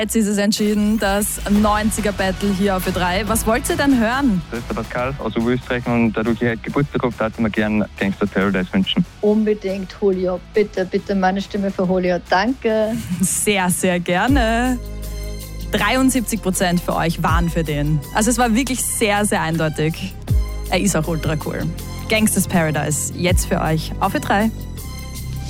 Jetzt ist es entschieden, das 90er-Battle hier auf Ö3. Was wollt ihr denn hören? Das ist der Pascal aus Österreich und dadurch ich heute Geburtstag habe, darf ich mir gerne Gangster Paradise wünschen. Unbedingt Julio. Bitte, bitte meine Stimme für Julio. Danke. Sehr, sehr gerne. 73% für euch waren für den. Also es war wirklich sehr, sehr eindeutig. Er ist auch ultra cool. Gangsters Paradise, jetzt für euch auf Ö3.